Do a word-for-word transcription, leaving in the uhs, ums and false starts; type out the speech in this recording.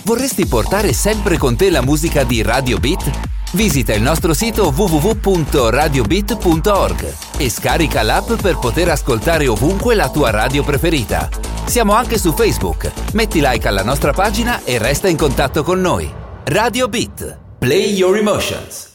Vorresti portare sempre con te la musica di Radio Beat? Visita il nostro sito w w w punto radio beat punto org e scarica l'app per poter ascoltare ovunque la tua radio preferita. Siamo anche su Facebook. Metti like alla nostra pagina e resta in contatto con noi. Radio Beat. Play your emotions.